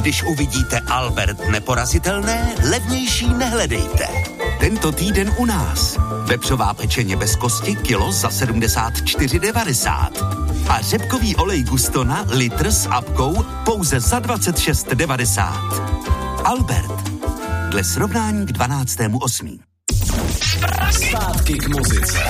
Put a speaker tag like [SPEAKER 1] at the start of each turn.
[SPEAKER 1] Když uvidíte Albert neporazitelné, levnější nehledejte. Tento týden u nás. Vepřová pečeně bez kosti kilo za 74,90. A řepkový olej Gustona litr s apkou pouze za 26,90. Albert. Dle srovnání k 12.8.
[SPEAKER 2] Zpátky k muzice.